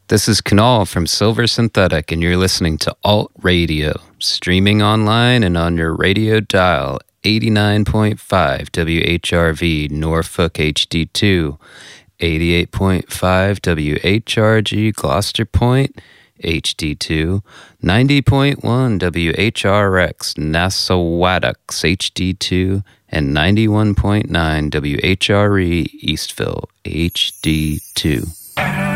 This is Kunal from Silver Synthetic, and you're listening to Alt Radio, streaming online and on your radio dial, 89.5 WHRV Norfolk HD2, 88.5 WHRG Gloucester Point HD2, 90.1 WHRX Nassauwattux HD2, and 91.9 WHRE Eastville HD2.